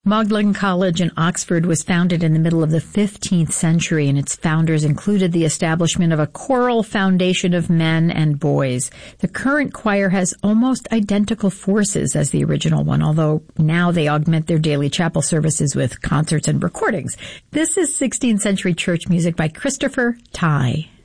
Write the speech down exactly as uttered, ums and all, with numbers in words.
Magdalen College in Oxford was founded in the middle of the fifteenth century, and its founders included the establishment of a choral foundation of men and boys. The current choir has almost identical forces as the original one, although now they augment their daily chapel services with concerts and recordings. This is sixteenth century church music by Christopher Tye.